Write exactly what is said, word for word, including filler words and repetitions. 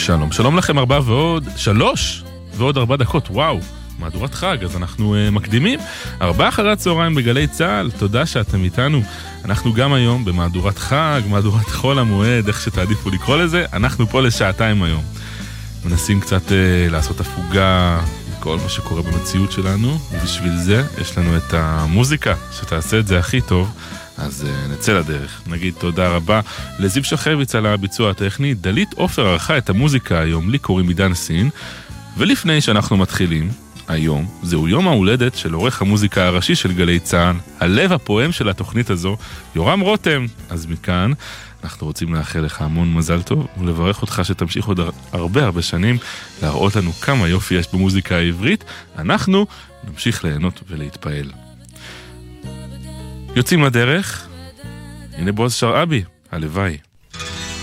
שלום, שלום לכם ארבע ועוד שלוש ועוד ארבע דקות, וואו, מהדורת חג, אז אנחנו uh, מקדימים, ארבע אחרי הצהריים בגלי צהל, תודה שאתם איתנו, אנחנו גם היום במהדורת חג, מהדורת חול המועד, איך שתעדיפו לקרוא לזה, אנחנו פה לשעתיים היום, מנסים קצת uh, לעשות הפוגה, כל מה שקורה במציאות שלנו, ובשביל זה יש לנו את המוזיקה, שתעשה את זה הכי טוב, אז uh, נצא לדרך. נגיד תודה רבה לזיו שחביץ על הביצוע הטכני, דלית אופר ערכה את המוזיקה היום, לי קוראים עידן סין, ולפני שאנחנו מתחילים, היום זהו יום ההולדת של עורך המוזיקה הראשי של גלי צהל, הלב הפועם של התוכנית הזו, יורם רותם. אז מכאן אנחנו רוצים לאחל לך המון מזל טוב, ולברך אותך שתמשיך עוד הרבה הרבה שנים, להראות לנו כמה יופי יש במוזיקה העברית, אנחנו נמשיך ליהנות ולהתפעל. יוצאים לדרך, הנה בועז שרעבי, הלוואי.